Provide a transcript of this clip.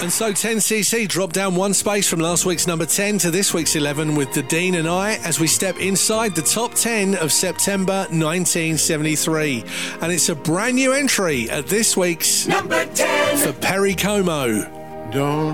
And so 10cc dropped down one space from last week's number 10 to this week's 11 with The Dean and I as we step inside the top 10 of September 1973. And it's a brand new entry at this week's number 10 for Perry Como. Don't